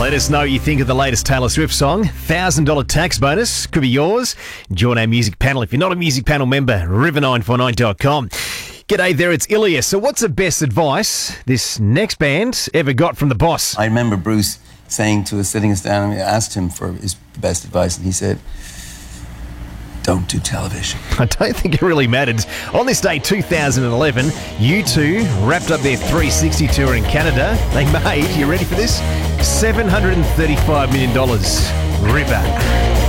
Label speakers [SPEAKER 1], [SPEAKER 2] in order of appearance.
[SPEAKER 1] Let us know what you think of the latest Taylor Swift song. $1,000 tax bonus could be yours. Join our music panel. If you're not a music panel member, river949.com. G'day there, it's Ilias. So what's the best advice this next band ever got from the boss?
[SPEAKER 2] I remember Bruce saying to us, sitting us down, and we asked him for his best advice, and he said, don't do television.
[SPEAKER 1] I don't think it really mattered. On this day, 2011, U2 wrapped up their 360 tour in Canada. They made, you ready for this? $735 million. River.